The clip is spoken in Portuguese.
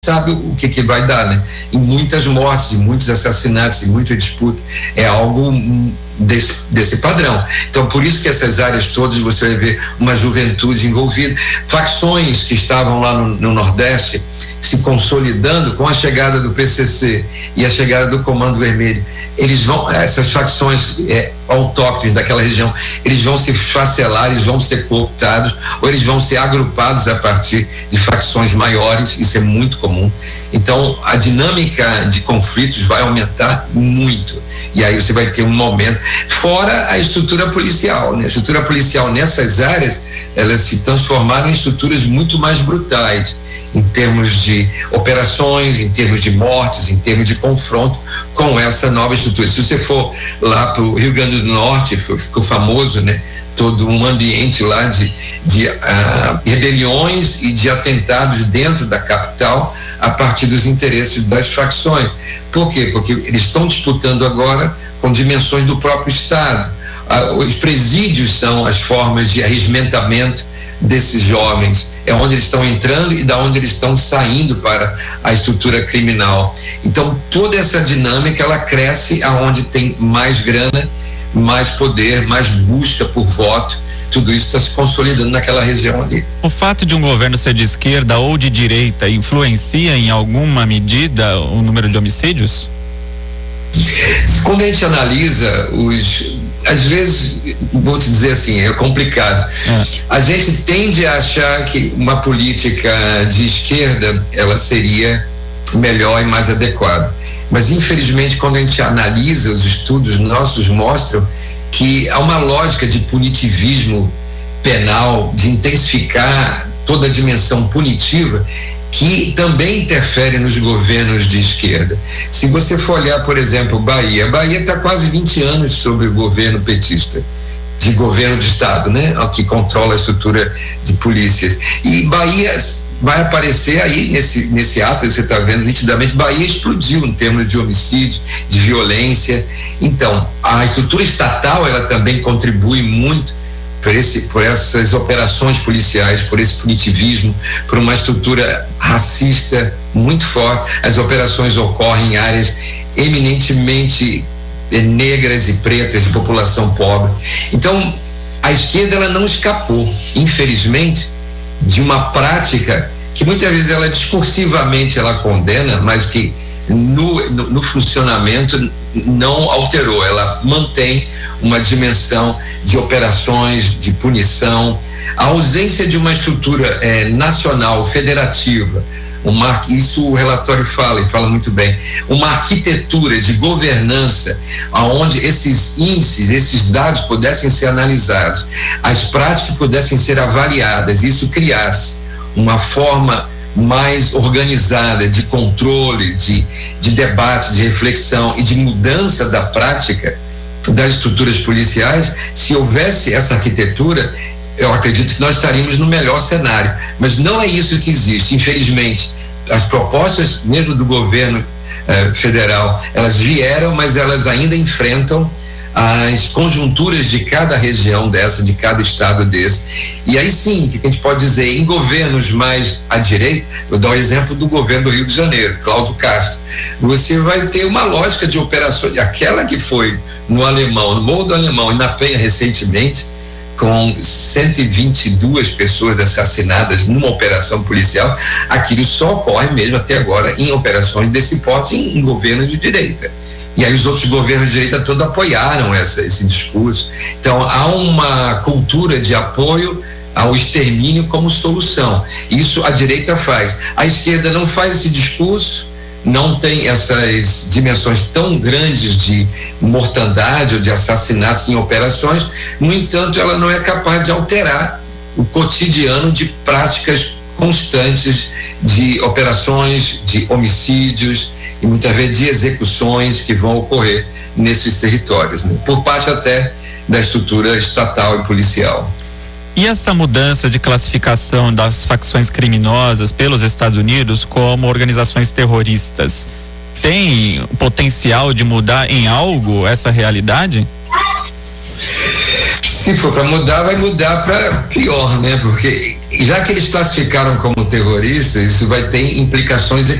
sabe o que vai dar, né? Em muitas mortes, em muitos assassinatos, em muita disputa, é algo desse padrão. Então, por isso que essas áreas todas você vai ver uma juventude envolvida, facções que estavam lá no Nordeste se consolidando com a chegada do PCC e a chegada do Comando Vermelho. Essas facções autóctones daquela região, eles vão se facelar, eles vão ser cooptados, ou eles vão ser agrupados a partir de facções maiores. Isso é muito comum. Então, a dinâmica de conflitos vai aumentar muito. E aí você vai ter um momento, fora a estrutura policial, né? A estrutura policial nessas áreas, elas se transformaram em estruturas muito mais brutais, em termos de operações, em termos de mortes, em termos de confronto com essa nova estrutura. Se você for lá para o Rio Grande do Norte, ficou famoso, né? Todo um ambiente lá de rebeliões e de atentados dentro da capital a partir dos interesses das facções. Por quê? Porque eles estão disputando agora com dimensões do próprio Estado. Os presídios são as formas de arregimentamento desses jovens, é onde eles estão entrando e da onde eles estão saindo para a estrutura criminal. Então, toda essa dinâmica, ela cresce aonde tem mais grana, mais poder, mais busca por voto. Tudo isso está se consolidando naquela região ali. O fato de um governo ser de esquerda ou de direita influencia em alguma medida o número de homicídios? Quando a gente analisa às vezes, vou te dizer assim, é complicado. A gente tende a achar que uma política de esquerda, ela seria melhor e mais adequada. Mas, infelizmente, quando a gente analisa, os estudos nossos mostram que há uma lógica de punitivismo penal, de intensificar toda a dimensão punitiva, que também interfere nos governos de esquerda. Se você for olhar, por exemplo, Bahia está quase 20 anos sob o governo petista, de governo de Estado, né? Que controla a estrutura de polícias. E Bahia vai aparecer aí nesse ato que você está vendo nitidamente. Bahia explodiu em termos de homicídio, de violência. Então, a estrutura estatal, ela também contribui muito por essas operações policiais, por esse punitivismo, por uma estrutura racista muito forte. As operações ocorrem em áreas eminentemente negras e pretas, de população pobre. Então, a esquerda, ela não escapou, infelizmente, de uma prática que muitas vezes ela discursivamente ela condena, mas que no funcionamento não alterou. Ela mantém uma dimensão de operações, de punição, a ausência de uma estrutura nacional, federativa, isso o relatório fala muito bem, uma arquitetura de governança onde esses índices, esses dados pudessem ser analisados, as práticas pudessem ser avaliadas, isso criasse uma forma mais organizada de controle, de debate, de reflexão e de mudança da prática das estruturas policiais. Se houvesse essa arquitetura, eu acredito que nós estaríamos no melhor cenário, mas não é isso que existe. Infelizmente, as propostas mesmo do governo federal, elas vieram, mas elas ainda enfrentam as conjunturas de cada região dessa, de cada estado desse. E aí sim, o que a gente pode dizer, em governos mais à direita, eu dou o exemplo do governo do Rio de Janeiro, Cláudio Castro, você vai ter uma lógica de operações, aquela que foi no Morro do Alemão e na Penha recentemente, com 122 pessoas assassinadas numa operação policial, aquilo só ocorre mesmo até agora em operações desse porte em governos de direita. E aí os outros governos de direita todos apoiaram esse discurso. Então há uma cultura de apoio ao extermínio como solução. Isso a direita faz. A esquerda não faz esse discurso, não tem essas dimensões tão grandes de mortandade ou de assassinatos em operações. No entanto, ela não é capaz de alterar o cotidiano de práticas constantes de operações, de homicídios e muitas vezes de execuções que vão ocorrer nesses territórios, né? Por parte até da estrutura estatal e policial. E essa mudança de classificação das facções criminosas pelos Estados Unidos como organizações terroristas tem potencial de mudar em algo essa realidade? Se for para mudar, vai mudar para pior, né? Porque já que eles classificaram como terroristas, isso vai ter implicações